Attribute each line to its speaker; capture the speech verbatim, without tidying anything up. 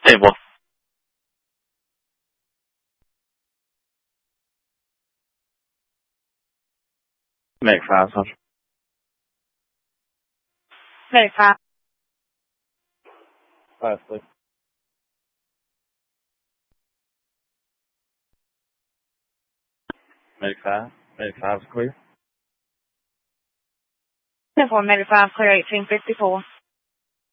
Speaker 1: Table. Make five hundred.
Speaker 2: Make five.
Speaker 1: Five, please. Make five. Make five is clear.
Speaker 2: ten four, maybe five, clear eighteen fifty-four.